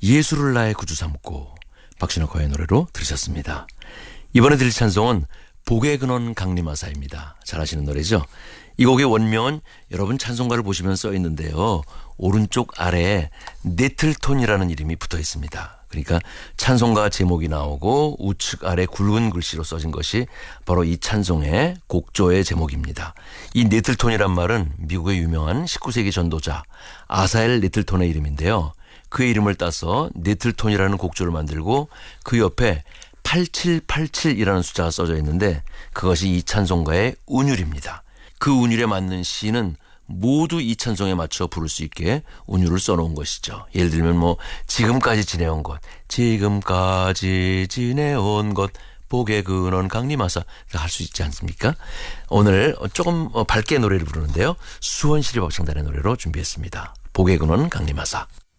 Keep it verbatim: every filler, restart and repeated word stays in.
예수를 나의 구주 삼고 박신학과의 노래로 들으셨습니다. 이번에 들을 찬송은 복의 근원 강림하사입니다. 잘 아시는 노래죠. 이 곡의 원명은 여러분 찬송가를 보시면 써 있는데요. 오른쪽 아래에 네틀톤이라는 이름이 붙어 있습니다. 그러니까 찬송가 제목이 나오고 우측 아래 굵은 글씨로 써진 것이 바로 이 찬송의 곡조의 제목입니다. 이 네틀톤이란 말은 미국의 유명한 십구 세기 전도자 아사엘 네틀톤의 이름인데요. 그의 이름을 따서 네틀톤이라는 곡조를 만들고 그 옆에 팔칠팔칠이라는 숫자가 써져 있는데 그것이 이 찬송가의 운율입니다. 그 운율에 맞는 시는 모두 이 찬송에 맞춰 부를 수 있게 운율을 써놓은 것이죠. 예를 들면 뭐 지금까지 지내온 것, 지금까지 지내온 것, 복의 근원 강림하사 할 수 있지 않습니까? 오늘 조금 밝게 노래를 부르는데요. 수원시립 합창단의 노래로 준비했습니다. 복의 근원 강림하사.